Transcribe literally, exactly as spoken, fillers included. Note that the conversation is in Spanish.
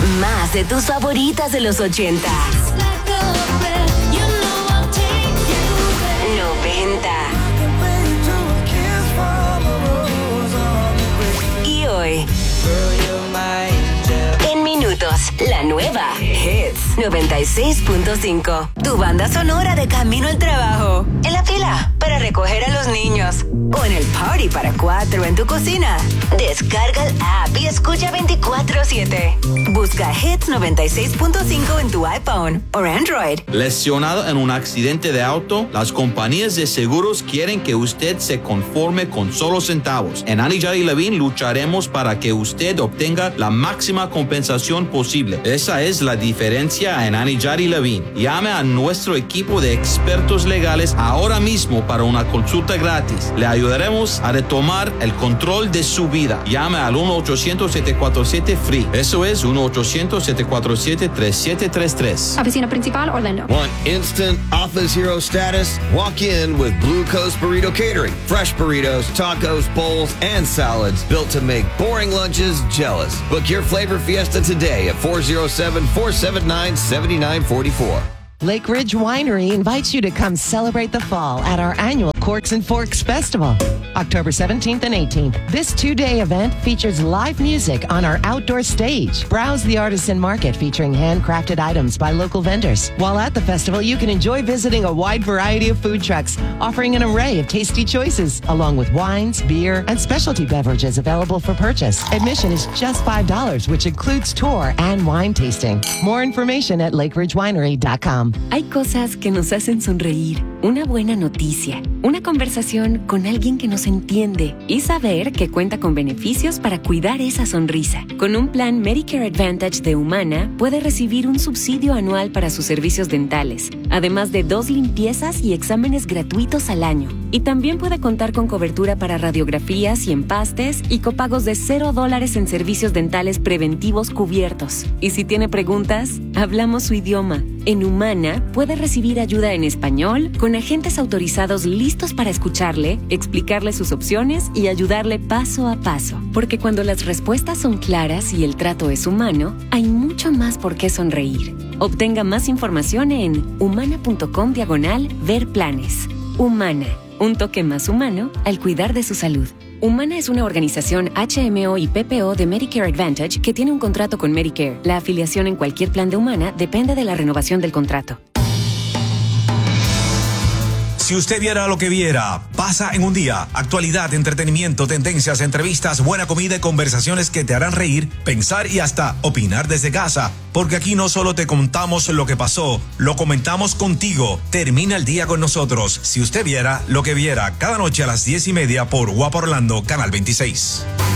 Más de tus favoritas de los ochentas. noventa. Y hoy, en minutos, la nueva Hits noventa y seis punto cinco. Tu banda sonora de camino al trabajo, en la fila para recoger a los niños o en el party para cuatro en tu cocina. Descarga el app y escucha veinticuatro siete. Busca Hits noventa y seis punto cinco en tu iPhone o Android. Lesionado en un accidente de auto, las compañías de seguros quieren que usted se conforme con solo centavos. En Annie Jolly Levine lucharemos para que usted obtenga la máxima compensación posible. Esa es la diferencia en Annie Jolly Levine. Llame a nuestro equipo de expertos legales ahora mismo para una consulta gratis. Le ayudaremos a retomar el control de su vida. Llame al uno ochocientos siete cuatro siete F R E E. Eso es uno ochocientos siete cuatro siete tres siete tres tres. Oficina principal, Orlando. Want instant office hero status? Walk in with Blue Coast Burrito Catering. Fresh burritos, tacos, bowls, and salads built to make boring lunches jealous. Book your flavor fiesta today at four oh seven, four seven nine, seven nine four four. Lake Ridge Winery invites you to come celebrate the fall at our annual Corks and Forks Festival, October seventeenth and eighteenth. This two-day event features live music on our outdoor stage. Browse the artisan market featuring handcrafted items by local vendors. While at the festival, you can enjoy visiting a wide variety of food trucks, offering an array of tasty choices, along with wines, beer, and specialty beverages available for purchase. Admission is just five dollars, which includes tour and wine tasting. More information at lake ridge winery dot com. Hay cosas que nos hacen sonreír, una buena noticia, una conversación con alguien que nos entiende y saber que cuenta con beneficios para cuidar esa sonrisa. Con un plan Medicare Advantage de Humana, puede recibir un subsidio anual para sus servicios dentales, además de dos limpiezas y exámenes gratuitos al año. Y también puede contar con cobertura para radiografías y empastes y copagos de cero dólares en servicios dentales preventivos cubiertos. Y si tiene preguntas, hablamos su idioma. En Humana puede recibir ayuda en español con agentes autorizados listos para escucharle, explicarle sus opciones y ayudarle paso a paso. Porque cuando las respuestas son claras y el trato es humano, hay mucho más por qué sonreír. Obtenga más información en humana.com diagonal ver planes. Humana, un toque más humano al cuidar de su salud. Humana es una organización H M O y P P O de Medicare Advantage que tiene un contrato con Medicare. La afiliación en cualquier plan de Humana depende de la renovación del contrato. Si usted viera lo que viera, pasa en un día. Actualidad, entretenimiento, tendencias, entrevistas, buena comida y conversaciones que te harán reír, pensar y hasta opinar desde casa. Porque aquí no solo te contamos lo que pasó, lo comentamos contigo. Termina el día con nosotros. Si usted viera lo que viera, cada noche a las diez y media por Guapa Orlando, Canal veintiséis.